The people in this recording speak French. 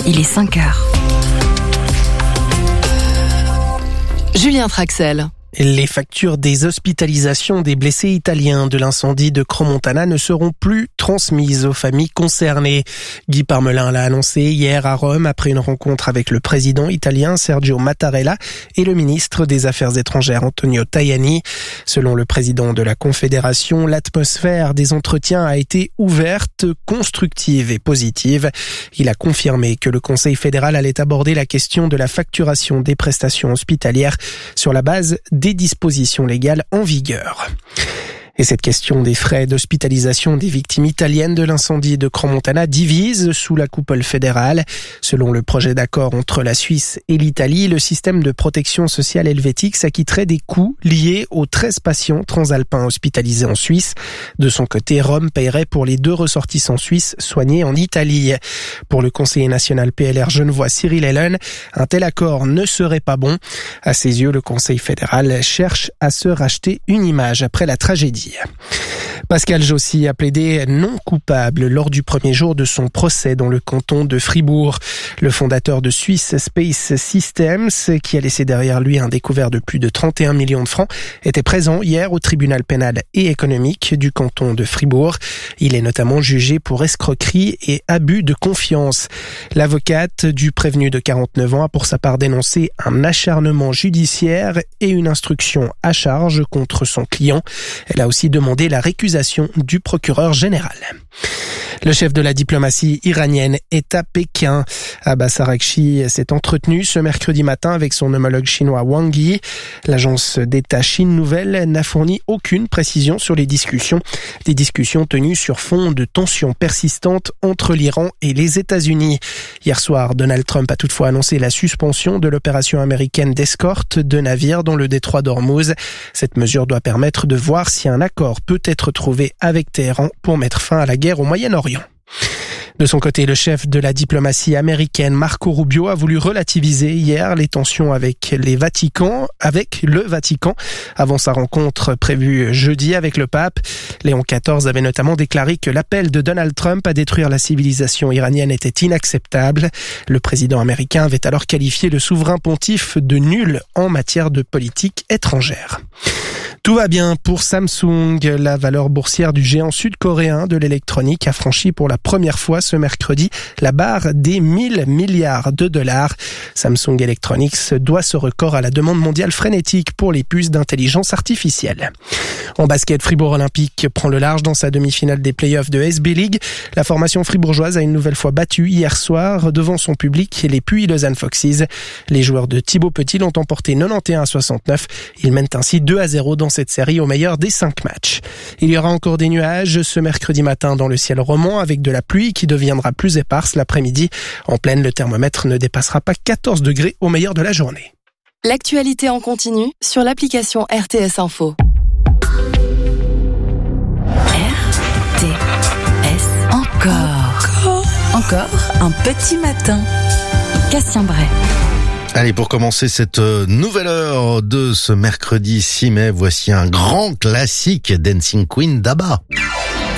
il est 5h. Julien Traxel. Les factures des hospitalisations des blessés italiens de l'incendie de Crans-Montana ne seront plus transmises aux familles concernées. Guy Parmelin l'a annoncé hier à Rome après une rencontre avec le président italien Sergio Mattarella et le ministre des Affaires étrangères Antonio Tajani. Selon le président de la Confédération, l'atmosphère des entretiens a été ouverte, constructive et positive. Il a confirmé que le Conseil fédéral allait aborder la question de la facturation des prestations hospitalières sur la base des dispositions légales en vigueur. Et cette question des frais d'hospitalisation des victimes italiennes de l'incendie de Crans-Montana divise sous la coupole fédérale. Selon le projet d'accord entre la Suisse et l'Italie, le système de protection sociale helvétique s'acquitterait des coûts liés aux 13 patients transalpins hospitalisés en Suisse. De son côté, Rome paierait pour les 2 ressortissants suisses soignés en Italie. Pour le conseiller national PLR genevois Cyril Ellen, un tel accord ne serait pas bon. À ses yeux, le Conseil fédéral cherche à se racheter une image après la tragédie. Pascal Jossy a plaidé non coupable lors du premier jour de son procès dans le canton de Fribourg. Le fondateur de Swiss Space Systems, qui a laissé derrière lui un découvert de plus de 31 millions de francs, était présent hier au tribunal pénal et économique du canton de Fribourg. Il est notamment jugé pour escroquerie et abus de confiance. L'avocate du prévenu de 49 ans a pour sa part dénoncé un acharnement judiciaire et une instruction à charge contre son client. Elle a aussi demandé la récusation du procureur général. Le chef de la diplomatie iranienne est à Pékin. Abbas Araghchi s'est entretenu ce mercredi matin avec son homologue chinois Wang Yi. L'agence d'État Chine Nouvelle n'a fourni aucune précision sur les discussions. Des discussions tenues sur fond de tensions persistantes entre l'Iran et les États-Unis. Hier soir, Donald Trump a toutefois annoncé la suspension de l'opération américaine d'escorte de navires dans le détroit d'Ormuz. Cette mesure doit permettre de voir si un accord peut être trouvé avec Téhéran pour mettre fin à la guerre au Moyen-Orient. De son côté, le chef de la diplomatie américaine, Marco Rubio, a voulu relativiser hier les tensions avec le Vatican, avant sa rencontre prévue jeudi avec le pape. Léon XIV avait notamment déclaré que l'appel de Donald Trump à détruire la civilisation iranienne était inacceptable. Le président américain avait alors qualifié le souverain pontife de nul en matière de politique étrangère. Tout va bien pour Samsung. La valeur boursière du géant sud-coréen de l'électronique a franchi pour la première fois ce mercredi la barre des 1000 milliards de dollars. Samsung Electronics doit ce record à la demande mondiale frénétique pour les puces d'intelligence artificielle. En basket, Fribourg Olympique prend le large dans sa demi-finale des playoffs de SB League. La formation fribourgeoise a une nouvelle fois battu hier soir devant son public les Puy Lausanne Foxes. Les joueurs de Thibaut Petit l'ont emporté 91-69. Ils mènent ainsi 2-0 dans cette série au meilleur des 5 matchs. Il y aura encore des nuages ce mercredi matin dans le ciel romand avec de la pluie qui deviendra plus éparse l'après-midi. En pleine, le thermomètre ne dépassera pas 14 degrés au meilleur de la journée. L'actualité en continu sur l'application RTS Info. RTS Encore un petit matin. Cassien Bray. Allez, pour commencer cette nouvelle heure de ce mercredi 6 mai, voici un grand classique, Dancing Queen d'ABBA.